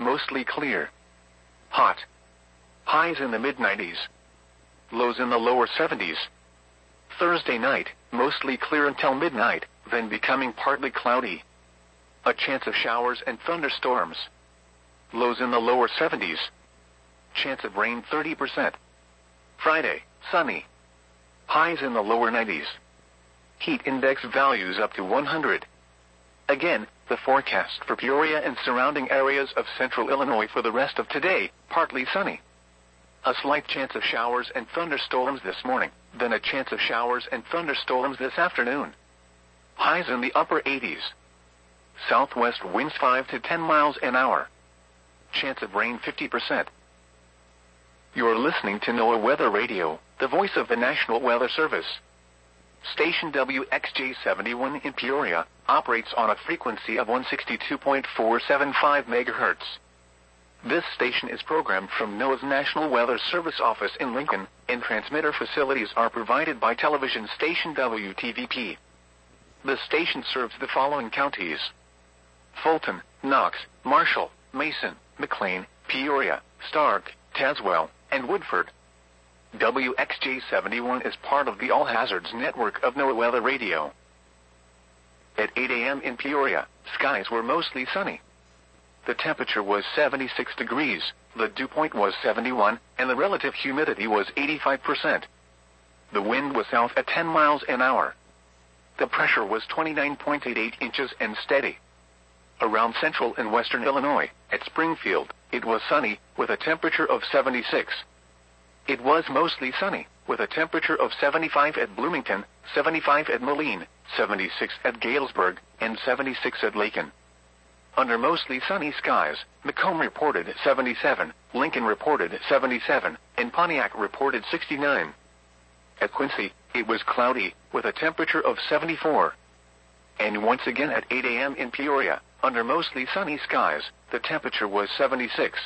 mostly clear. Hot. Highs in the mid-90s. Lows in the lower 70s. Thursday night, mostly clear until midnight, then becoming partly cloudy. A chance of showers and thunderstorms. Lows in the lower 70s. Chance of rain 30%. Friday, sunny. Highs in the lower 90s. Heat index values up to 100. Again, the forecast for Peoria and surrounding areas of central Illinois for the rest of today, partly sunny. A slight chance of showers and thunderstorms this morning, then a chance of showers and thunderstorms this afternoon. Highs in the upper 80s. Southwest winds 5 to 10 miles an hour. Chance of rain 50%. You're listening to NOAA Weather Radio, the voice of the National Weather Service. Station WXJ71 in Peoria operates on a frequency of 162.475 MHz. This station is programmed from NOAA's National Weather Service office in Lincoln, and transmitter facilities are provided by television station WTVP. The station serves the following counties: Fulton, Knox, Marshall, Mason, McLean, Peoria, Stark, Tazewell, and Woodford. WXJ71 is part of the All Hazards network of NOAA Weather Radio. At 8 a.m. in Peoria, skies were mostly sunny. The temperature was 76 degrees, the dew point was 71, and the relative humidity was 85%. The wind was south at 10 miles an hour. The pressure was 29.88 inches and steady. Around central and western Illinois, at Springfield, it was sunny, with a temperature of 76. It was mostly sunny, with a temperature of 75 at Bloomington, 75 at Moline, 76 at Galesburg, and 76 at Lakin. Under mostly sunny skies, Macomb reported 77, Lincoln reported 77, and Pontiac reported 69. At Quincy, it was cloudy, with a temperature of 74. And once again at 8 a.m. in Peoria, under mostly sunny skies, the temperature was 76.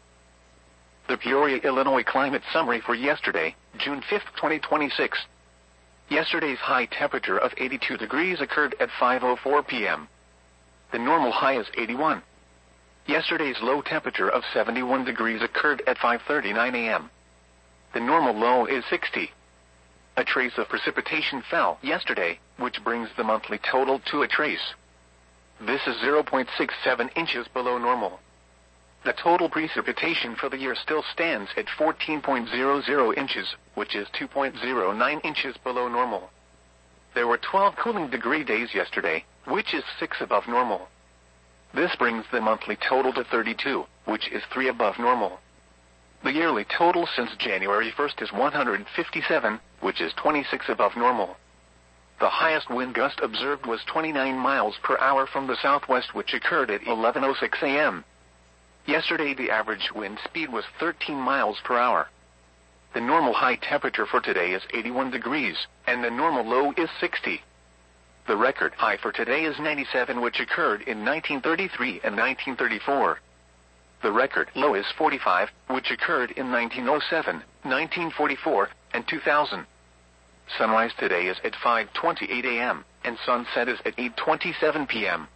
The Peoria, Illinois climate summary for yesterday, June 5, 2026. Yesterday's high temperature of 82 degrees occurred at 5:04 p.m. The normal high is 81. Yesterday's low temperature of 71 degrees occurred at 5:39 a.m. The normal low is 60. A trace of precipitation fell yesterday, which brings the monthly total to a trace. This is 0.67 inches below normal. The total precipitation for the year still stands at 14.00 inches, which is 2.09 inches below normal. There were 12 cooling degree days yesterday, which is 6 above normal. This brings the monthly total to 32, which is 3 above normal. The yearly total since January 1st is 157, which is 26 above normal. The highest wind gust observed was 29 miles per hour from the southwest, which occurred at 11:06 a.m. Yesterday the average wind speed was 13 miles per hour. The normal high temperature for today is 81 degrees, and the normal low is 60. The record high for today is 97, which occurred in 1933 and 1934. The record low is 45, which occurred in 1907, 1944, and 2000. Sunrise today is at 5:28 a.m., and sunset is at 8:27 p.m.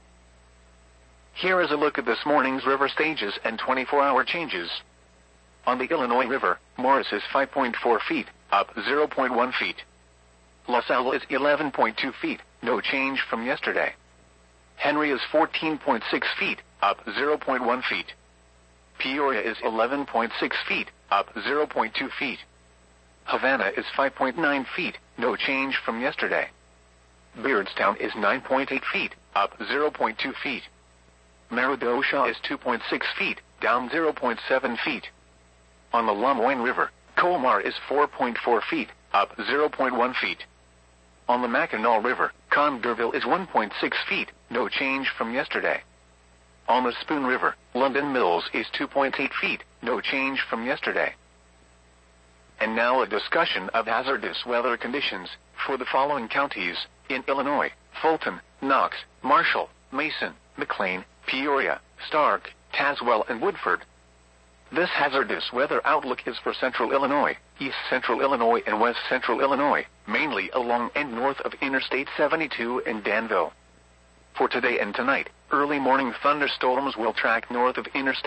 Here is a look at this morning's river stages and 24-hour changes. On the Illinois River, Morris is 5.4 feet, up 0.1 feet. LaSalle is 11.2 feet, no change from yesterday. Henry is 14.6 feet, up 0.1 feet. Peoria is 11.6 feet, up 0.2 feet. Havana is 5.9 feet, no change from yesterday. Beardstown is 9.8 feet, up 0.2 feet. Meridosha is 2.6 feet, down 0.7 feet. On the LeMoyne River, Colmar is 4.4 feet, up 0.1 feet. On the Mackinac River, Congerville is 1.6 feet, no change from yesterday. On the Spoon River, London Mills is 2.8 feet, no change from yesterday. And now a discussion of hazardous weather conditions for the following counties in Illinois: Fulton, Knox, Marshall, Mason, McLean, Peoria, Stark, Tazewell, and Woodford. This hazardous weather outlook is for central Illinois, east central Illinois, and west central Illinois, mainly along and north of Interstate 72 and Danville. For today and tonight, early morning thunderstorms will track north of Interstate